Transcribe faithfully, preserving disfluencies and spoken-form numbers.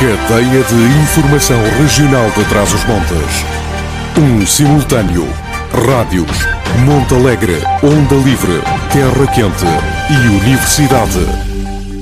Cadeia de Informação Regional de Trás-os-Montes. Um simultâneo. Rádios Monte Alegre, Onda Livre, Terra Quente e Universidade.